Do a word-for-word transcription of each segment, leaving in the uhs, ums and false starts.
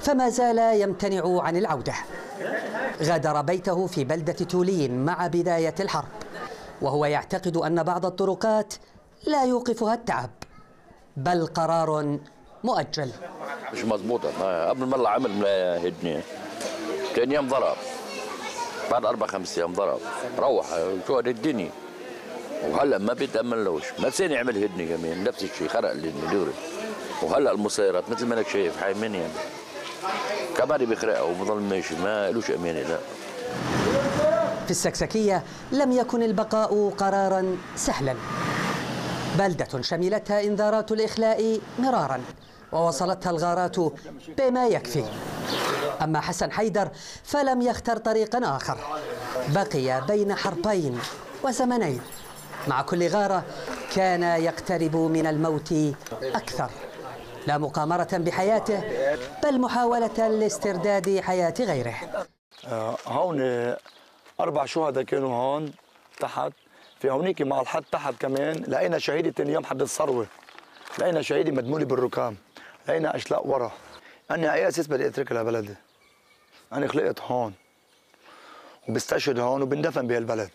فما زال يمتنع عن العودة. غادر بيته في بلدة تولين مع بداية الحرب، وهو يعتقد أن بعض الطرقات لا يوقفها التعب، بل قرار مؤجل. مش مضبوطة. قبل ما الله عمل هدنة ثاني يوم ضرب، بعد أربع خمس أيام ضرب، روح شو هذا الدنيا. وهلا ما بيتأملوش، ما ثاني عمل هدنة كمان نفس الشيء، خرق الهدنة دوري. وهلا المسيرات مثل ما انك شايف حايمين يعني كمان بيخرقها وبضل ماشي، ما لوش أمانة. لا، في السكسكية لم يكن البقاء قرارا سهلا. بلدة شملتها إنذارات الإخلاء مرارا، ووصلتها الغارات بما يكفي. أما حسن حيدر فلم يختر طريقا آخر، بقي بين حربين وزمنين. مع كل غارة كان يقترب من الموت أكثر، لا مقامرة بحياته بل محاولة لاسترداد حياة غيره. آه هون أربع شهداء كانوا هون تحت، في هونيك مع الحد تحت كمان لقينا شهيدي تاني يوم حد الثروة، لقينا شهيدي مدمولي بالركام، لقينا أشلاء ورا. أنا على أي أساس بدي أترك لبلدي؟ أنا خلقت هون وبستشهد هون وبندفن بهالبلد.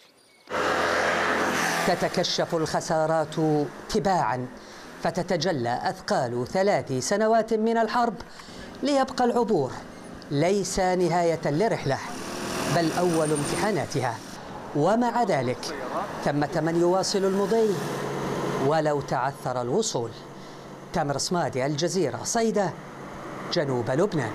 تتكشف الخسارات تباعا، فتتجلى أثقال ثلاث سنوات من الحرب، ليبقى العبور ليس نهاية لرحلة بل أول امتحاناتها. ومع ذلك ثمة من يواصل المضي ولو تعثر الوصول. تامر صمادي، الجزيرة، صيدا، جنوب لبنان.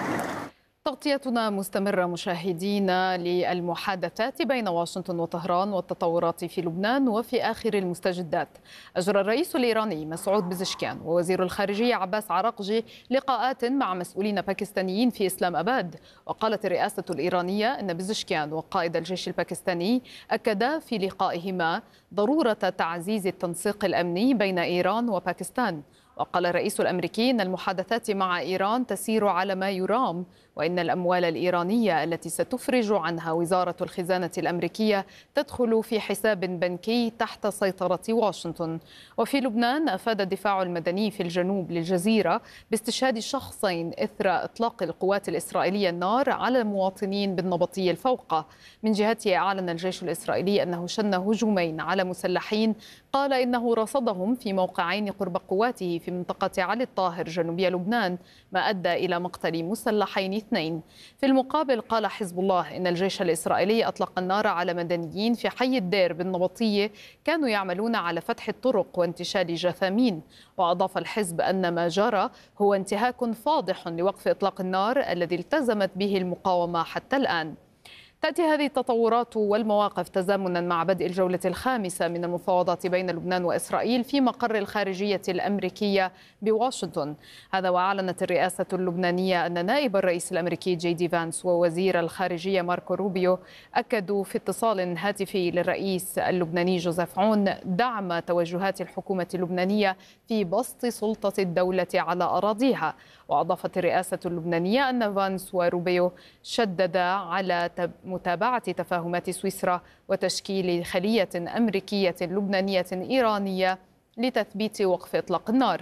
تغطيتنا مستمرة مشاهدينا للمحادثات بين واشنطن وطهران والتطورات في لبنان وفي آخر المستجدات. أجرى الرئيس الإيراني مسعود بزشكيان ووزير الخارجية عباس عراقجي لقاءات مع مسؤولين باكستانيين في إسلام أباد. وقالت الرئاسة الإيرانية أن بزشكيان وقائد الجيش الباكستاني أكدا في لقائهما ضرورة تعزيز التنسيق الأمني بين إيران وباكستان. وقال الرئيس الأمريكي أن المحادثات مع إيران تسير على ما يرام، وإن الأموال الإيرانية التي ستفرج عنها وزارة الخزانة الأمريكية تدخل في حساب بنكي تحت سيطرة واشنطن. وفي لبنان أفاد الدفاع المدني في الجنوب للجزيرة باستشهاد شخصين إثر إطلاق القوات الإسرائيلية النار على المواطنين بالنبطي الفوقة. من جهته أعلن الجيش الإسرائيلي أنه شن هجومين على مسلحين قال إنه رصدهم في موقعين قرب قواته في منطقة علي الطاهر جنوبي لبنان، ما أدى إلى مقتل مسلحين اثنين. في المقابل قال حزب الله إن الجيش الإسرائيلي أطلق النار على مدنيين في حي الدير بالنبطية كانوا يعملون على فتح الطرق وانتشال جثامين. وأضاف الحزب أن ما جرى هو انتهاك فاضح لوقف إطلاق النار الذي التزمت به المقاومة حتى الآن. تأتي هذه التطورات والمواقف تزامنا مع بدء الجولة الخامسة من المفاوضات بين لبنان وإسرائيل في مقر الخارجية الأمريكية بواشنطن. هذا وأعلنت الرئاسة اللبنانية أن نائب الرئيس الأمريكي جي دي فانس ووزير الخارجية ماركو روبيو أكدوا في اتصال هاتفي للرئيس اللبناني جوزيف عون دعم توجهات الحكومة اللبنانية في بسط سلطة الدولة على أراضيها. وأضافت الرئاسة اللبنانية أن فانس وروبيو شددا على متابعة تفاهمات سويسرا وتشكيل خلية أمريكية لبنانية إيرانية لتثبيت وقف إطلاق النار.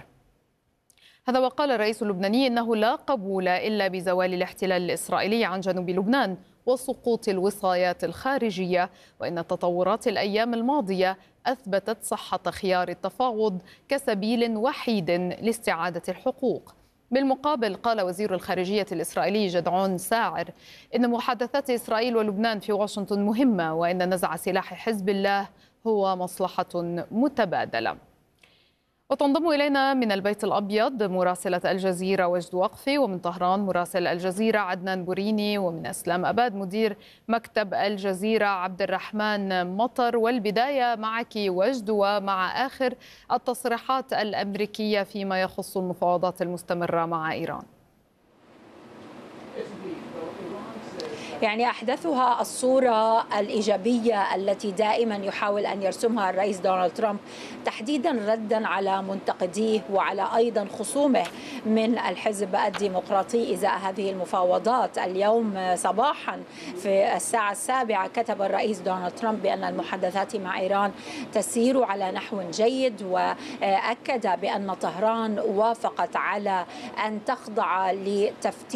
هذا وقال الرئيس اللبناني إنه لا قبول إلا بزوال الاحتلال الإسرائيلي عن جنوب لبنان وسقوط الوصايات الخارجية، وإن تطورات الأيام الماضية أثبتت صحة خيار التفاوض كسبيل وحيد لاستعادة الحقوق. بالمقابل قال وزير الخارجية الإسرائيلي جدعون ساعر إن محادثات إسرائيل ولبنان في واشنطن مهمة، وإن نزع سلاح حزب الله هو مصلحة متبادلة. وتنضم إلينا من البيت الأبيض مراسلة الجزيرة وجد وقفي، ومن طهران مراسل الجزيرة عدنان بوريني، ومن إسلام أباد مدير مكتب الجزيرة عبد الرحمن مطر. والبداية معك وجد، ومع آخر التصريحات الأمريكية فيما يخص المفاوضات المستمرة مع إيران. يعني أحدثها الصورة الإيجابية التي دائما يحاول أن يرسمها الرئيس دونالد ترامب، تحديدا ردا على منتقديه وعلى أيضا خصومه من الحزب الديمقراطي إزاء هذه المفاوضات. اليوم صباحا في الساعة السابعة كتب الرئيس دونالد ترامب بأن المحادثات مع إيران تسير على نحو جيد، وأكد بأن طهران وافقت على أن تخضع لتفتيش